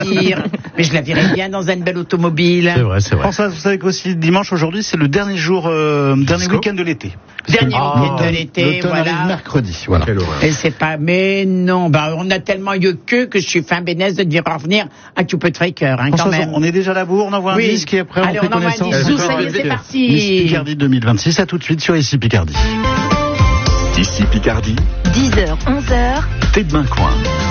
Mais je la verrais bien dans une belle automobile. C'est vrai, c'est vrai. Françoise, vous savez qu'aussi dimanche aujourd'hui, c'est le dernier week-end de l'été. Dernier week-end de l'été, L'automne voilà. arrive mercredi, voilà. Et c'est pas, mais non, on a tellement eu que je suis fin bénesse de devoir revenir un tout peu de friqueur, quand Françoise, même. on est déjà là, on envoie un Oui. disque et après Allez, on fait on envoie un connaissance. disque, ça y est, c'est parti. Miss Picardie 2026, à tout de suite sur Ici Picardie. Ici Picardie, 10h, 11h. Thé de Maincoin.